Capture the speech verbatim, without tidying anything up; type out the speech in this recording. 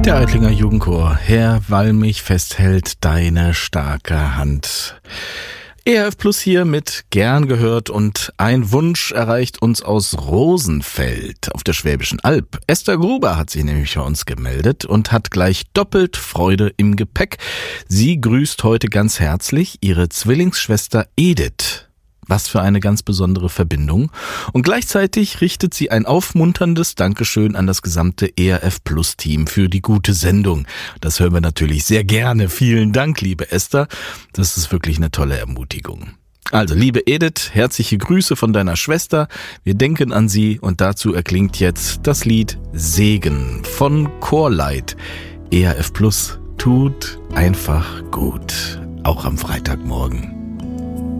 Der Eitlinger Jugendchor, Herr, weil mich festhält deine starke Hand. E R F Plus hier mit Gern gehört und ein Wunsch erreicht uns aus Rosenfeld auf der Schwäbischen Alb. Esther Gruber hat sich nämlich bei uns gemeldet und hat gleich doppelt Freude im Gepäck. Sie grüßt heute ganz herzlich ihre Zwillingsschwester Edith. Was für eine ganz besondere Verbindung. Und gleichzeitig richtet sie ein aufmunterndes Dankeschön an das gesamte E R F Plus Team für die gute Sendung. Das hören wir natürlich sehr gerne. Vielen Dank, liebe Esther. Das ist wirklich eine tolle Ermutigung. Also, liebe Edith, herzliche Grüße von deiner Schwester. Wir denken an sie und dazu erklingt jetzt das Lied Segen von Chorlight. E R F Plus tut einfach gut. Auch am Freitagmorgen.